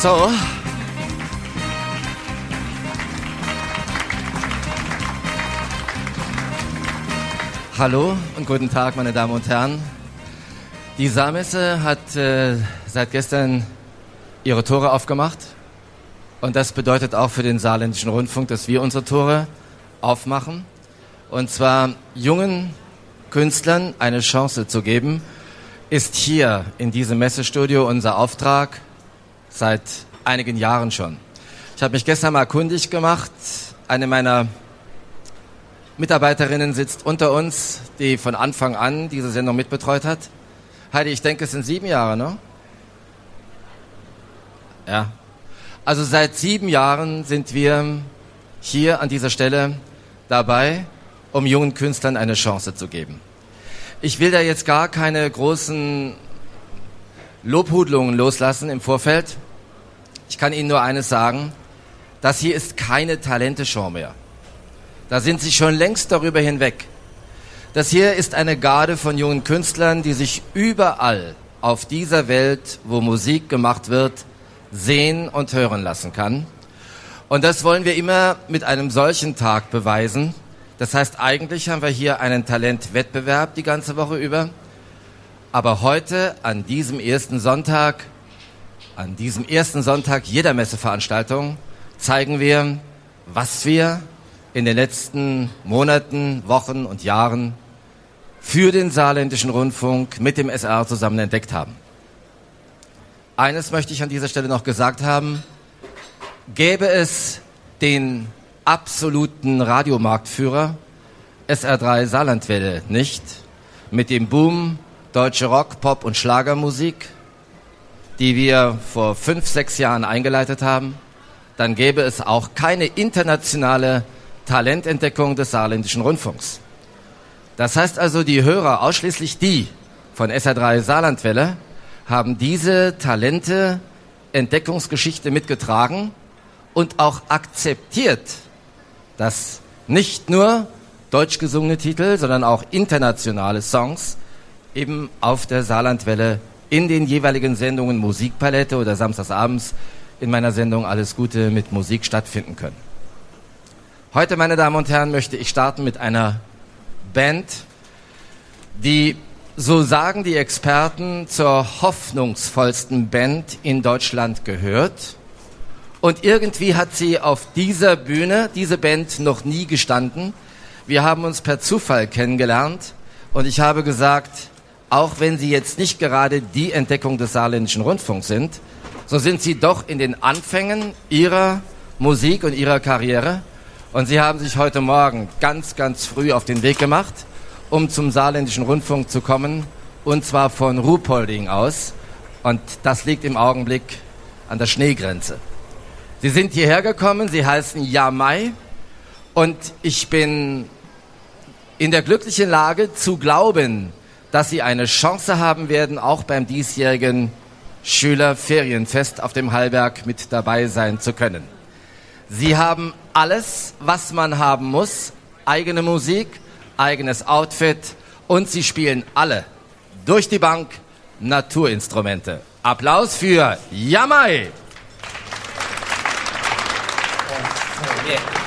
So. Hallo und guten Tag, meine Damen und Herren. Die Saarmesse hat seit gestern ihre Tore aufgemacht. Und das bedeutet auch für den Saarländischen Rundfunk, dass wir unsere Tore aufmachen. Und zwar jungen Künstlern eine Chance zu geben, ist hier in diesem Messestudio unser Auftrag seit einigen Jahren schon. Ich habe mich gestern mal kundig gemacht. Eine meiner Mitarbeiterinnen sitzt unter uns, die von Anfang an diese Sendung mitbetreut hat. Heidi, ich denke, es sind 7 Jahre, ne? Ja. Also seit 7 Jahren sind wir hier an dieser Stelle dabei, um jungen Künstlern eine Chance zu geben. Ich will da jetzt gar keine großen Lobhudelungen loslassen im Vorfeld. Ich kann Ihnen nur eines sagen, das hier ist keine Talente-Show mehr. Da sind Sie schon längst darüber hinweg. Das hier ist eine Garde von jungen Künstlern, die sich überall auf dieser Welt, wo Musik gemacht wird, sehen und hören lassen kann. Und das wollen wir immer mit einem solchen Tag beweisen. Das heißt, eigentlich haben wir hier einen Talentwettbewerb die ganze Woche über. Aber heute, an diesem ersten Sonntag jeder Messeveranstaltung, zeigen wir, was wir in den letzten Monaten, Wochen und Jahren für den Saarländischen Rundfunk mit dem SR zusammen entdeckt haben. Eines möchte ich an dieser Stelle noch gesagt haben. Gäbe es den absoluten Radiomarktführer SR3 Saarlandwelle nicht, mit dem Boom deutsche Rock, Pop und Schlagermusik, die wir vor 5, 6 Jahren eingeleitet haben, dann gäbe es auch keine internationale Talententdeckung des Saarländischen Rundfunks. Das heißt also, die Hörer, ausschließlich die von SR3 Saarlandwelle, haben diese Talente-Entdeckungsgeschichte mitgetragen und auch akzeptiert, dass nicht nur deutsch gesungene Titel, sondern auch internationale Songs eben auf der Saarlandwelle in den jeweiligen Sendungen Musikpalette oder samstagsabends in meiner Sendung Alles Gute mit Musik stattfinden können. Heute, meine Damen und Herren, möchte ich starten mit einer Band, die, so sagen die Experten, zur hoffnungsvollsten Band in Deutschland gehört. Und irgendwie hat sie auf dieser Bühne, diese Band, noch nie gestanden. Wir haben uns per Zufall kennengelernt und ich habe gesagt, auch wenn sie jetzt nicht gerade die Entdeckung des Saarländischen Rundfunks sind, so sind sie doch in den Anfängen ihrer Musik und ihrer Karriere. Und sie haben sich heute Morgen ganz, ganz früh auf den Weg gemacht, um zum Saarländischen Rundfunk zu kommen, und zwar von Ruhpolding aus. Und das liegt im Augenblick an der Schneegrenze. Sie sind hierher gekommen, sie heißen Jamai, und ich bin in der glücklichen Lage zu glauben, dass sie eine Chance haben werden, auch beim diesjährigen Schülerferienfest auf dem Hallberg mit dabei sein zu können. Sie haben alles, was man haben muss, eigene Musik, eigenes Outfit, und sie spielen alle durch die Bank Naturinstrumente. Applaus für Jamai! Yeah.